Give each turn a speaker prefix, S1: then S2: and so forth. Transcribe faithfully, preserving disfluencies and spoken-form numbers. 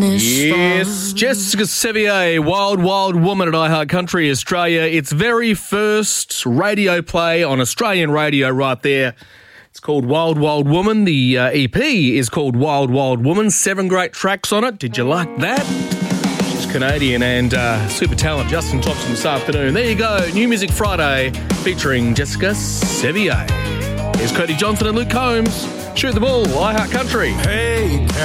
S1: Yes, Jessica Sevier, Wild Wild Woman at iHeart Country Australia. Its very first radio play on Australian radio right there. It's called Wild Wild Woman. The uh, E P is called Wild Wild Woman. Seven great tracks on it. Did you like that? She's Canadian and uh, super talent Justin Thompson this afternoon. There you go. New Music Friday featuring Jessica Sevier. Here's Cody Johnson and Luke Combs. Shoot the ball, iHeart Country.
S2: Hey.